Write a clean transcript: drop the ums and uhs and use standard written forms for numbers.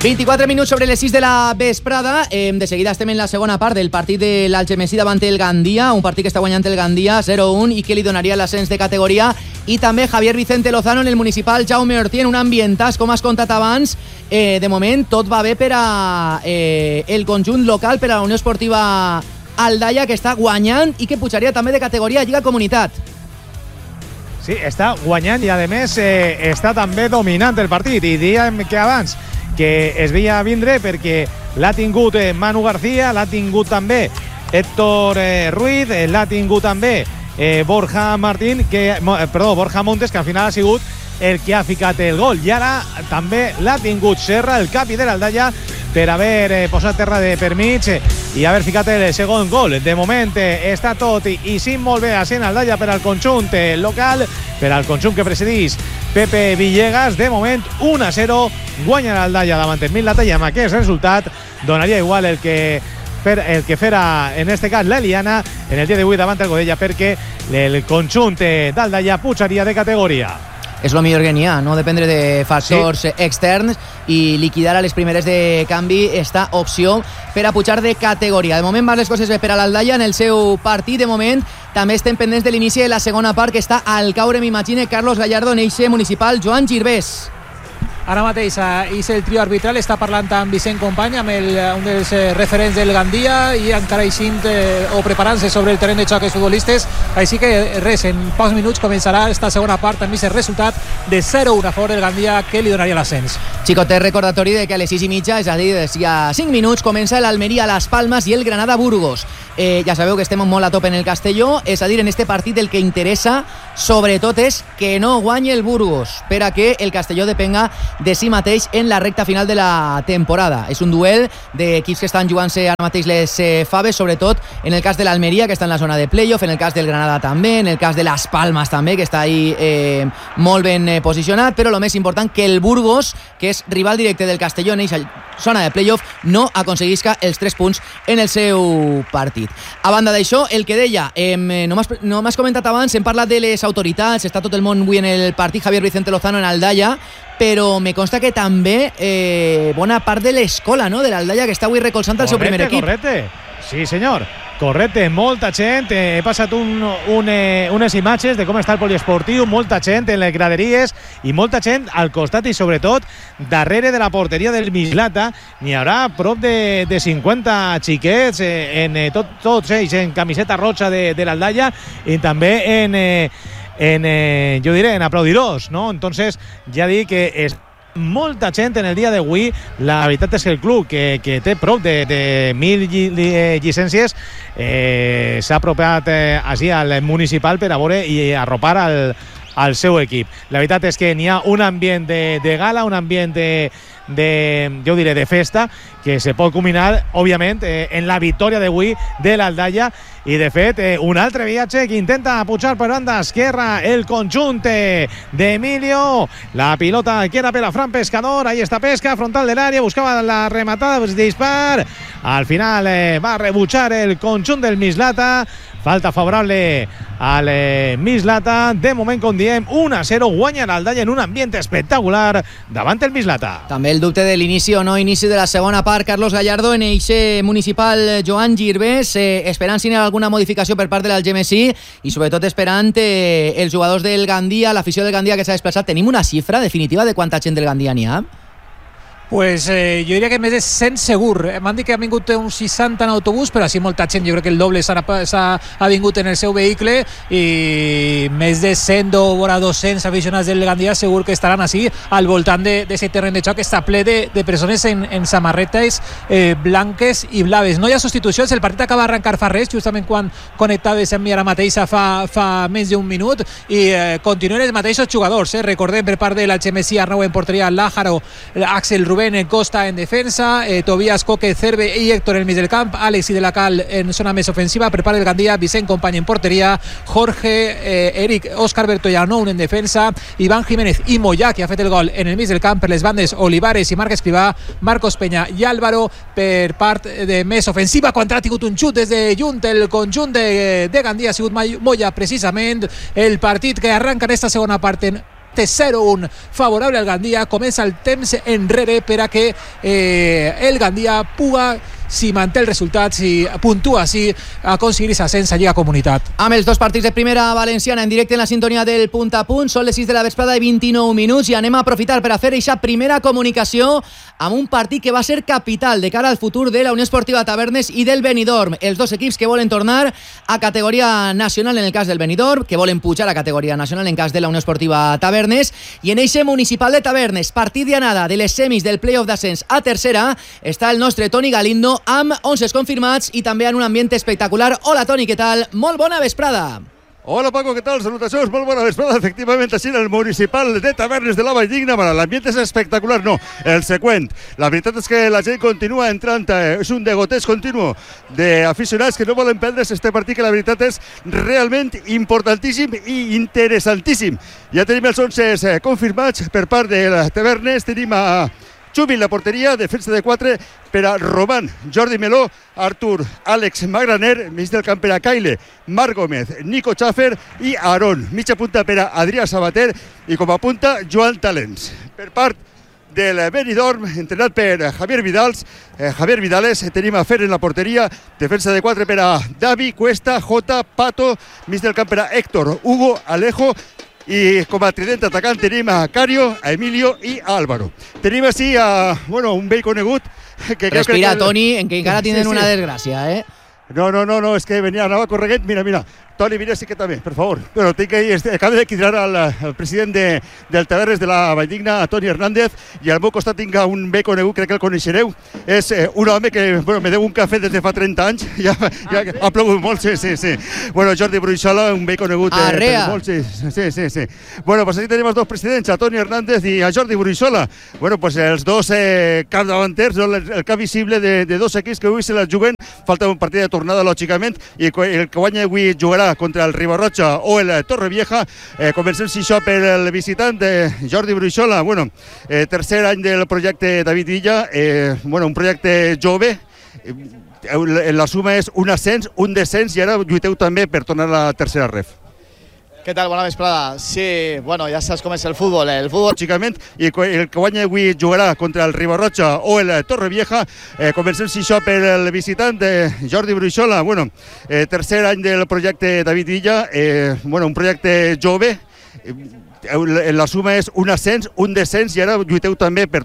24 minuts sobre les 6 de la vesprada. De seguida estem en la segona part del partit de l'Algemesí davant el Gandia, un partit que està guanyant el Gandia 0-1 i que li donaria l'ascens de categoria. I també Javier Vicente Lozano en el municipal Jaume Ortí en un ambientàs, com has contat abans. De moment tot va bé per a el conjunt local, per a la Unió Esportiva Aldaia, que està guanyant i que pujaria també de categoria a Lliga Comunitat. Sí, està guanyant i a més està també dominant el partit, i diem que abans que es veia vindre perquè l'ha tingut Manu García, l'ha tingut també Héctor Ruiz, l'ha tingut també Borja Montes, que al final ha sigut el que ha ficat el gol, i ara també l'ha tingut Serra, el capi de l'Aldaia, per haver posat terra de per mig i haver ficat el segon gol. De moment està tot i sí molt bé a Aldaia per al conjunt local, per al conjunt que presidís Pepe Villegas. De moment 1-0 guanya l'Aldaia davant el Mislata, i amb aquest resultat donaria igual el que fera en este cas l'Eliana en el dia d'avui davant el Godella, perquè el conjunt d'Aldaia pujaria de categoria. És el millor que n'hi ha, no dependre de factors externs, i liquidar a les primeres de canvi esta opció per a pujar de categoria. De moment van les coses bé per a l'Aldaia en el seu partit. De moment també estem pendents de l'inici de la segona part, que està al caure, m'imagine, Carlos Gallardo en eixe municipal Joan Girbés. Ara mateix és el trio arbitral, està parlant amb Vicent Company, amb un dels referents del Gandia, i encara aixint o preparant-se sobre el terreny de xoc els futbolistes. Així que res, en pocs minuts començarà esta segona part amb aquest resultat de 0-1 a favor del Gandia, que li donaria l'ascens. Xicotet recordatori de que a les 6:30, és a dir, si a 5 minuts, comença l'Almeria Las Palmas i el Granada Burgos. Ja sabeu que estem molt a tope en el Castelló, és a dir, en este partit el que interessa sobretot és que no guanyi el Burgos, per a que el Castelló depenga de si mateix en la recta final de la temporada. És un duel d'equips que estan jugant-se ara mateix les faves, sobretot en el cas de l'Almeria, que està en la zona de playoff, en el cas del Granada també, en el cas de Las Palmas també, que està ahí molt ben posicionat, però el més important, que el Burgos, que és rival directe del Castelló en aquesta zona de playoff, no aconseguisca els 3 punts en el seu partit. A banda d'això, el que deia, no m'has comentat abans, hem parlat de les autoritats, està tot el món avui en el partit, Javier Vicente Lozano en Aldaia, però me consta que també bona part de l'escola, no?, de l'Aldaia, que està avui recolzant el seu primer equip. Correcte, sí senyor, correcte, molta gent, he passat unes imatges de com està el poliesportiu, molta gent en les graderies i molta gent al costat i sobretot darrere de la porteria del Mislata. N'hi haurà prop de 50 xiquets, tots ells en camiseta roja de l'Aldaia, i també yo diré, en aplaudirós, ¿no? Entonces, ja dic que és molta gent en el dia d'avui. La veritat és que el club, que té prop de 1.000 llicències, s'ha apropat així al municipal per a veure i arropar al seu equip. La veritat és que n'hi ha un ambient de gala, un ambient jo diré, de festa, que se pot culminar, òbviament, en la victòria d'avui de l'Aldaia. I, de fet, un altre viatge que intenta pujar per banda esquerra el conjunt d'Emilio. La pilota que era per a Fran Pescador. Ahí està Pesca, frontal de l'àrea, buscava la rematada, dispar. Al final va rebutjar el conjunt del Mislata. Falta favorable al Mislata. De moment, com diem, 1-0, guanya l'Aldaia en un ambient espectacular davant el Mislata. També el dubte de l'inici o no inici de la segona part, Carlos Gallardo, en eixe municipal Joan Girbés, esperant si hi ha alguna modificació per part de l'Algemesí i sobretot esperant els jugadors del Gandia, l'afició del Gandia que s'ha desplaçat. Tenim una xifra definitiva de quanta gent del Gandia n'hi ha? Pues jo diria que més de 100 segur. M'han dit que han vingut uns 60 en autobús, però així molta gent, jo crec que el doble ha vingut en el seu vehicle, i més de 100 o 200 aficionats del Gandia segur que estaran així al voltant d'aquest terreny de xoc, que està ple de persones en samarretes blanques i blaves. No hi ha substitucions, el partit acaba d'arrencar fa res, justament quan connectaves amb mi ara mateix fa més d'un minut, i continuen els mateixos jugadors. Recordem, per part de l'Algemesí, Arnau en porteria, Lájaro, Axel Rubén en Costa en defensa, Tobias, Coque, Cerve i Héctor en el mig del camp, Àlex i De La Cal en zona més ofensiva. Per part del Gandia, Vicent Company en porteria, Jorge, Eric, Óscar Bertollanoun en defensa, Iván Jiménez i Moyà, que ha fet el gol en el mig del camp. Per les bandes, Olivares i Marc Escrivà, Marcos Peña i Álvaro. Per part de més ofensiva, quan ha tingut un xut des de junt el conjunt de Gandia, ha sigut Moyà precisament. El partit que arranca en esta segona part este 0-1 favorable al Gandia. Comença el temps enrere per a que el Gandia puga, si manté el resultat, si puntua, si aconseguir l'ascens a Lliga Comunitat. Amb els dos partits de primera valenciana en directe en la sintonia del Punt a Punt, són les 6 de la vesprada i 29 minuts i anem a aprofitar per a fer aquesta primera comunicació amb un partit que va ser capital de cara al futur de la Unió Esportiva Tavernes i del Benidorm. Els dos equips que volen tornar a categoria nacional en el cas del Benidorm, que volen pujar a categoria nacional en cas de la Unió Esportiva Tavernes, i en eixe municipal de Tavernes, partit d'anada de les semis del playoff d'ascens a tercera, està el nostre Toni Galindo amb 11 confirmats i també en un ambient espectacular. Hola Toni, què tal? Molt bona vesprada. Hola Paco, què tal? Salutacions, molt bona vesprada. Efectivament, així en el municipal de Tavernes de la Valldigna, l'ambient és espectacular, no, el següent. La veritat és que la gent continua entrant, és un degoteig continu d'aficionats que no volen perdre's este partit, que la veritat és realment importantíssim i interessantíssim. Ja tenim els 11 confirmats per part de la Tavernes, tenim a Xumi en la porteria, defensa de 4 per a Roman, Jordi Meló, Artur, Àlex Magraner, mig del camp per a Kaile, Marc Gómez, Nico Schaffer i Aaron. Mitja punta per a Adrià Sabater i com a punta Joan Talents. Per part del Benidorm, entrenat per Javier Vidales, tenim a Fer en la porteria, defensa de 4 per a Davi, Cuesta, Jota, Pato, mig del camp per a Héctor, Hugo, Alejo, i com a trident atacant tenim a Cario, a Emilio i a Álvaro. Tenim així un vell conegut que respira, Toni, en que encara tenen una desgràcia, eh? No, és que anava correguent, mira. Toni, mira, sí que també, per favor. Bueno, acabo de cridar al president del Tavernes de la Valldigna, a Toni Hernández, i al meu costat tinc un bé conegut, crec que el coneixereu. És un home que, me deu un cafè des de fa 30 anys, ja ha plogut molt, sí. Bueno, Jordi Bruixola, un bé conegut per molt, sí. Bueno, pues aquí tenim els dos presidents, a Toni Hernández i a Jordi Bruixola. Bueno, pues els dos capdavanters, el cap visible de dos equips que avui se la juguen. Falta un partit de tornada, lògicament, i el que guanya avui jugarà contra el Ribarroja o el Torrevieja. Comencem si això per el visitant Jordi Bruixola. Bueno, tercer any del projecte David Villa, un projecte jove. La suma és un ascens, un descens i ara lluiteu també per tornar a la tercera ref. Què tal? Bona vesprada. Sí, ja saps com és el futbol. Lògicament, i el que guanya avui jugarà contra el Ribarroja o el Torrevieja. Comencem si això per el visitant Jordi Bruixola. Bueno, tercer any del projecte David Villa, un projecte jove. La suma és un ascens, un descens i ara lluiteu també per